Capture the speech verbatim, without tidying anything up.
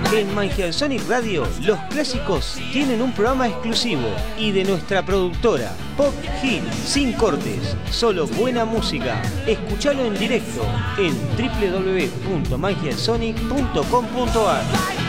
En Magical Sonic Radio, los clásicos tienen un programa exclusivo y de nuestra productora, Pop Hit, sin cortes, solo buena música. Escuchalo en directo en w w w punto magical sonic punto com punto a r.